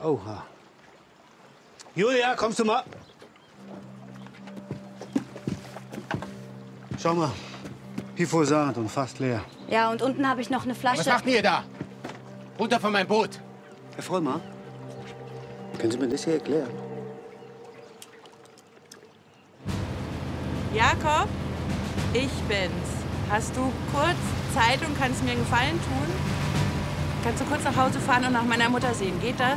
Oha. Julia, kommst du mal? Schau mal. Glyphosat und fast leer. Ja, und unten habe ich noch eine Flasche. Was macht ihr da? Runter von meinem Boot. Herr Vollmer, können Sie mir das hier erklären? Jakob, ich bin's. Hast du kurz Zeit und kannst mir einen Gefallen tun? Kannst du kurz nach Hause fahren und nach meiner Mutter sehen? Geht das?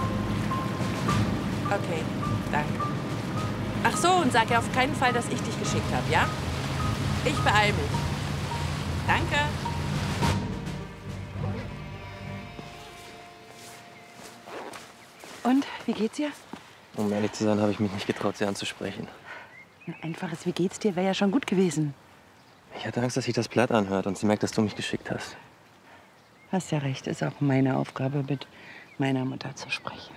Okay, danke. Ach so, und sag ihr auf keinen Fall, dass ich dich geschickt habe, ja? Ich beeil mich. Danke. Und, wie geht's dir? Um ehrlich zu sein, habe ich mich nicht getraut, sie anzusprechen. Ein einfaches Wie geht's dir wäre ja schon gut gewesen. Ich hatte Angst, dass sich das Blatt anhört und sie merkt, dass du mich geschickt hast. Hast ja recht, ist auch meine Aufgabe, mit meiner Mutter zu sprechen.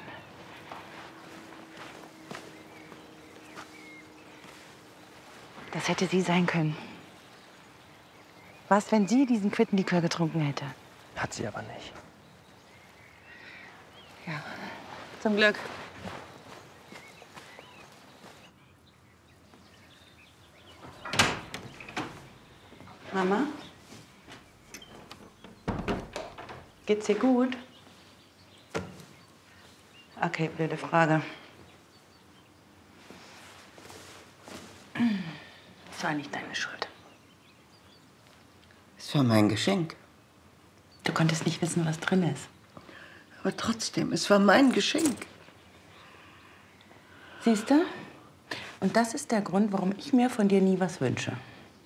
Das hätte sie sein können. Was, wenn sie diesen Quittenlikör getrunken hätte? Hat sie aber nicht. Ja, zum Glück. Mama? Geht's dir gut? Okay, blöde Frage. Es war nicht deine Schuld. Es war mein Geschenk. Du konntest nicht wissen, was drin ist. Aber trotzdem, es war mein Geschenk. Siehst du? Und das ist der Grund, warum ich mir von dir nie was wünsche.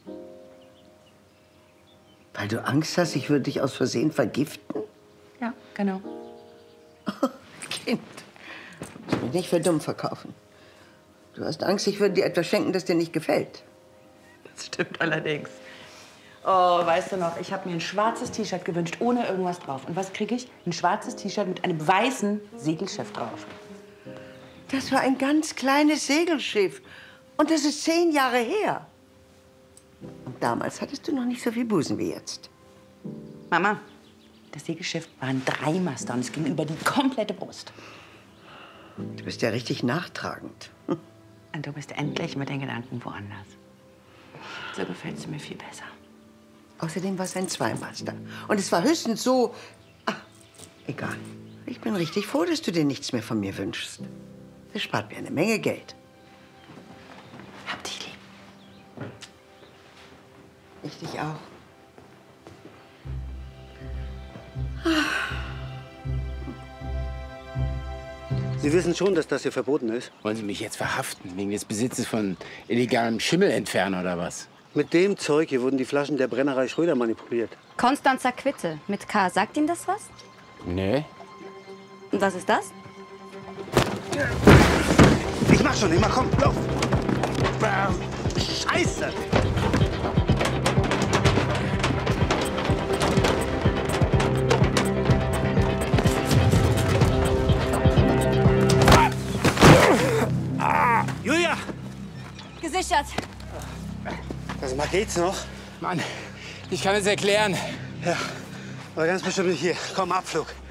Weil du Angst hast, ich würde dich aus Versehen vergiften? Ja, genau. Oh, Kind, du musst mich nicht für dumm verkaufen. Du hast Angst, ich würde dir etwas schenken, das dir nicht gefällt. Das stimmt allerdings. Oh, weißt du noch, ich habe mir ein schwarzes T-Shirt gewünscht, ohne irgendwas drauf. Und was kriege ich? Ein schwarzes T-Shirt mit einem weißen Segelschiff drauf. Das war ein ganz kleines Segelschiff. Und das ist 10 Jahre her. Und damals hattest du noch nicht so viel Busen wie jetzt. Mama, das Segelschiff waren 3 Master und es ging über die komplette Brust. Du bist ja richtig nachtragend. Und du bist endlich mit den Gedanken woanders. So gefällt es mir viel besser. Außerdem war es ein Zweimaster. Und es war höchstens so... Ach, egal. Ich bin richtig froh, dass du dir nichts mehr von mir wünschst. Das spart mir eine Menge Geld. Hab dich lieb. Ich dich auch. Sie wissen schon, dass das hier verboten ist? Wollen Sie mich jetzt verhaften, wegen des Besitzes von illegalem Schimmelentferner oder was? Mit dem Zeug hier wurden die Flaschen der Brennerei Schröder manipuliert. Konstanzer Quitte mit K. Sagt Ihnen das was? Nee. Und was ist das? Ich mach schon, immer komm, lauf! Scheiße! Julia! Gesichert. Also mal geht's noch? Mann, ich kann es erklären. Ja, aber ganz bestimmt nicht hier. Komm, Abflug.